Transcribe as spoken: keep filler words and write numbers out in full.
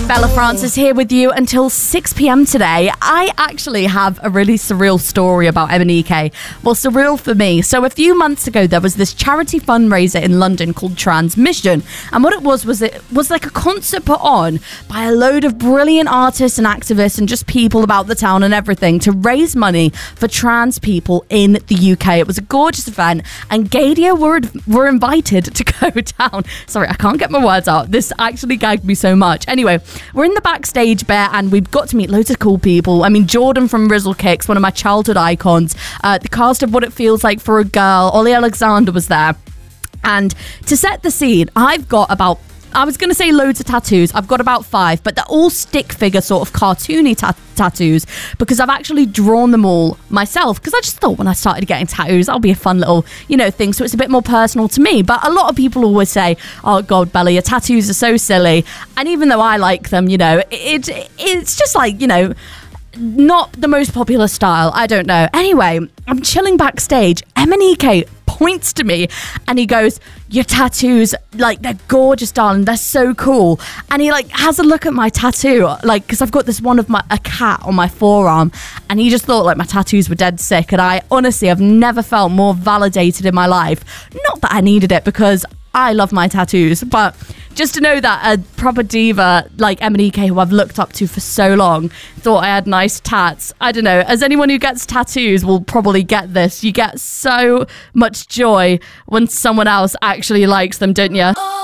Bella Francis here with you until six p.m. today. I actually have a really surreal story about M N E K. Well, surreal for me. So a few months ago, there was this charity fundraiser in London called Transmission. And what it was, was it was like a concert put on by a load of brilliant artists and activists and just people about the town and everything to raise money for trans people in the U K. It was a gorgeous event and Gadia were, were invited to go down. Sorry, I can't get my words out. This actually gagged me so much. Anyway, we're in the backstage bit and we've got to meet loads of cool people. I mean, Jordan from Rizzle Kicks, one of my childhood icons. Uh, the cast of What It Feels Like for a Girl, Ollie Alexander was there. And to set the scene, I've got about I was going to say loads of tattoos. I've got about five, but they're all stick figure sort of cartoony ta- tattoos because I've actually drawn them all myself because I just thought when I started getting tattoos, that'll be a fun little, you know, thing. So it's a bit more personal to me. But a lot of people always say, oh, God, Bella, your tattoos are so silly. And even though I like them, you know, it, it it's just like, you know, not the most popular style. I don't know. Anyway, I'm chilling backstage. M N E K points to me and he goes, your tattoos, like, they're gorgeous, darling, they're so cool. And he like has a look at my tattoo, like, because I've got this one of my a cat on my forearm, and he just thought like my tattoos were dead sick. And I honestly have never felt more validated in my life. Not that I needed it because I love my tattoos, but just to know that a proper diva like M N E K, who I've looked up to for so long, thought I had nice tats. I don't know, as anyone who gets tattoos will probably get this. You get so much joy when someone else actually likes them, don't you?